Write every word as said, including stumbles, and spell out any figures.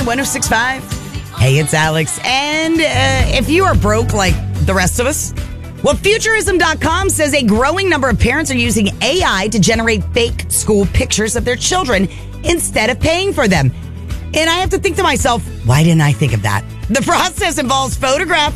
nine, one oh six point five. Hey, it's Alex. And uh, if you are broke like the rest of us, well, Futurism dot com says a growing number of parents are using A I to generate fake school pictures of their children instead of paying for them. And I have to think to myself, why didn't I think of that? The process involves photographing